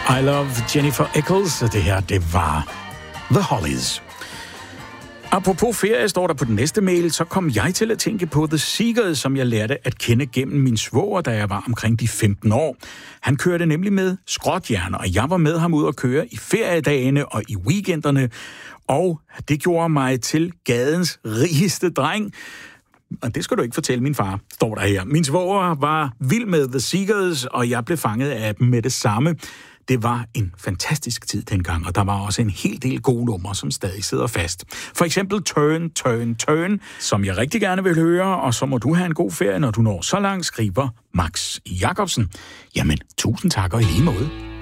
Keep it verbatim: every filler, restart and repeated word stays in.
I Love Jennifer Eccles, og det her, det var The Hollies. Apropos ferie, står der på den næste mail, så kom jeg til at tænke på The Seekers, som jeg lærte at kende gennem min svoger, da jeg var omkring de femten år. Han kørte nemlig med skrotjern, og jeg var med ham ud at køre i feriedagene og i weekenderne, og det gjorde mig til gadens rigeste dreng. Og det skal du ikke fortælle min far, står der her. Min svoger var vild med The Seekers, og jeg blev fanget af dem med det samme. Det var en fantastisk tid dengang, og der var også en hel del gode numre, som stadig sidder fast. For eksempel Turn, Turn, Turn, som jeg rigtig gerne vil høre, og så må du have en god ferie, når du når så langt, skriver Max Jacobsen. Jamen, tusind tak og i lige måde.